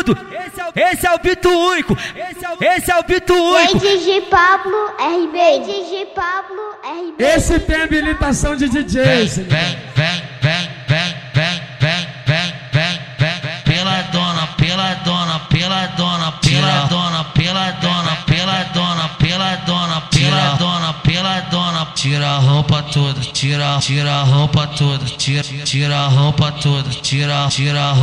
tudo. Esse é o Bito único. Esse é o Bito único. DJ Pablo RB. DJ Pablo RB. Esse tem habilitação de DJ. Vem. Tira a roupa toda, tira a roupa toda, tira a roupa toda, tira a roupa.